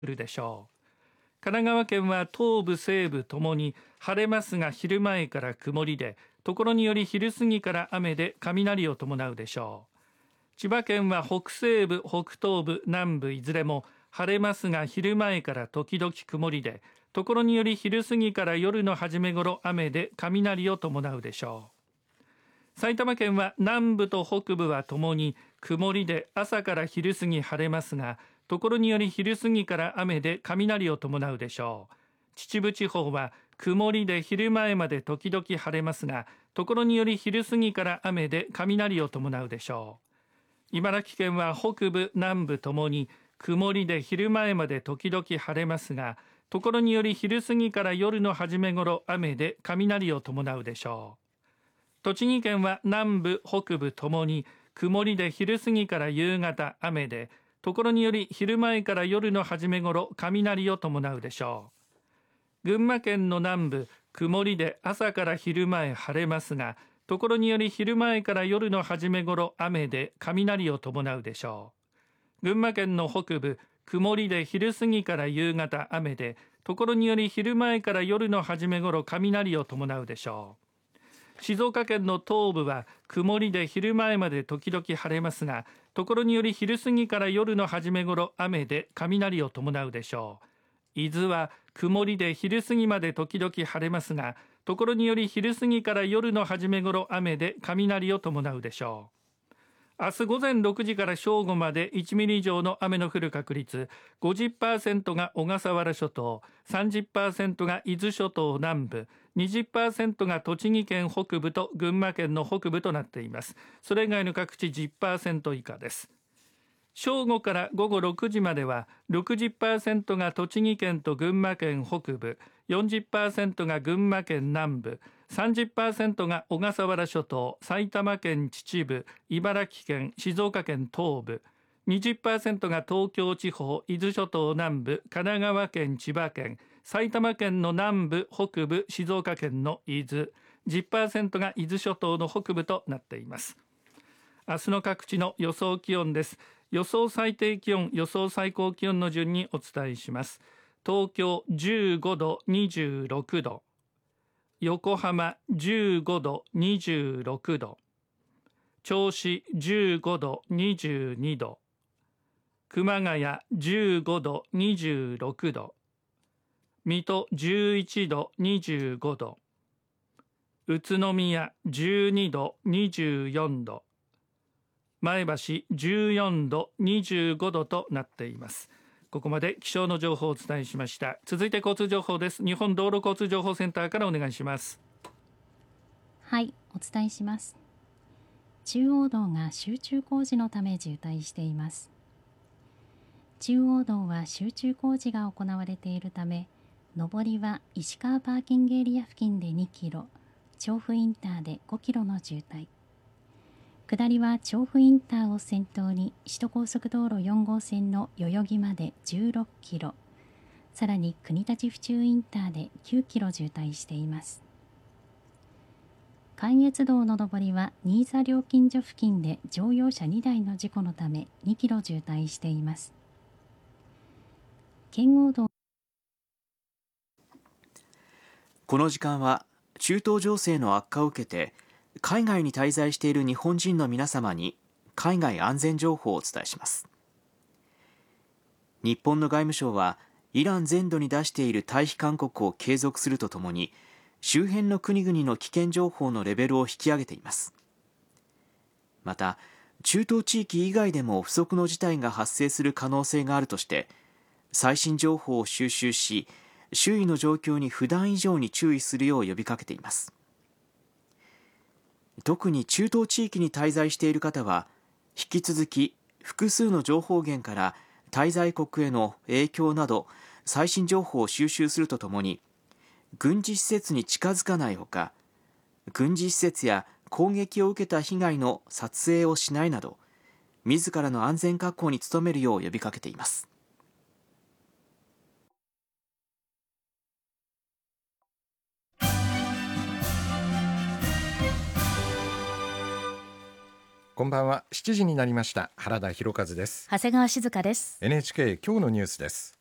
るでしょう。神奈川県は東部西部ともに晴れますが昼前から曇りで、ところにより昼過ぎから雨で雷を伴うでしょう。千葉県は北西部、北東部、南部いずれも晴れますが昼前から時々曇りで、ところにより昼過ぎから夜の初め頃雨で雷を伴うでしょう。埼玉県は南部と北部はともに曇りで朝から昼過ぎ晴れますが、ところにより昼過ぎから雨で雷を伴うでしょう。秩父地方は曇りで昼前まで時々晴れますが、ところにより昼過ぎから雨で雷を伴うでしょう。茨城県は北部南部ともに曇りで昼前まで時々晴れますが、ところにより昼過ぎから夜の初め頃雨で雷を伴うでしょう。栃木県は南部北部ともに曇りで昼過ぎから夕方雨で、ところにより昼前から夜の初め頃雷を伴うでしょう。群馬県の南部曇りで朝から昼前晴れますが、ところにより昼前から夜の初め頃雨で雷を伴うでしょう。群馬県の北部曇りで昼過ぎから夕方雨で、ところにより昼前から夜の初め頃雷を伴うでしょう。静岡県の東部は曇りで昼前まで時々晴れますが、ところにより昼過ぎから夜の初め頃雨で雷を伴うでしょう。伊豆は曇りで昼過ぎまで時々晴れますが、ところにより昼過ぎから夜の初め頃雨で雷を伴うでしょう。明日午前6時から正午まで1ミリ以上の雨の降る確率 50% が小笠原諸島、 30% が伊豆諸島南部、 20% が栃木県北部と群馬県の北部となっています。それ以外の各地 10% 以下です。正午から午後6時までは 60% が栃木県と群馬県北部、 40% が群馬県南部、 30% が小笠原諸島、埼玉県秩父、茨城県、静岡県東部、 20% が東京地方、伊豆諸島南部、神奈川県、千葉県、埼玉県の南部、北部、静岡県の伊豆、 10% が伊豆諸島の北部となっています。明日の各地の予想気温です。予想最低気温、予想最高気温の順にお伝えします。東京15度、26度、横浜15度、26度、銚子15度、22度、熊谷15度、26度、水戸11度、25度、宇都宮12度、24度、前橋14度、25度となっています。ここまで気象の情報をお伝えしました。続いて交通情報です。日本道路交通情報センターからお願いします。 はい、お伝えします。中央道が集中工事のため渋滞しています。中央道は集中工事が行われているため、上りは石川パーキングエリア付近で2キロ、調布インターで5キロの渋滞、下りは調布インターを先頭に首都高速道路4号線の代々木まで16キロ、さらに国立府中インターで9キロ渋滞しています。関越道の上りは新座料金所付近で乗用車2台の事故のため2キロ渋滞しています。圏央道。 この時間は中東情勢の悪化を受けて海外に滞在している日本人の皆様に海外安全情報をお伝えします。日本の外務省はイラン全土に出している退避勧告を継続するとともに、周辺の国々の危険情報のレベルを引き上げています。また、中東地域以外でも不測の事態が発生する可能性があるとして、最新情報を収集し、周囲の状況に普段以上に注意するよう呼びかけています。特に中東地域に滞在している方は、引き続き複数の情報源から滞在国への影響など最新情報を収集するとともに、軍事施設に近づかないほか、軍事施設や攻撃を受けた被害の撮影をしないなど、自らの安全確保に努めるよう呼びかけています。 こんばんは。7時になりました。原田博和です。 長谷川静香です。 NHK 今日のニュースです。